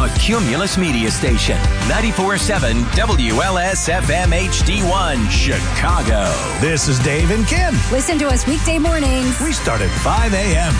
a Cumulus media station. 94.7 WLS-FM HD1, Chicago. This is Dave and Kim. Listen to us weekday mornings. We start at 5 a.m.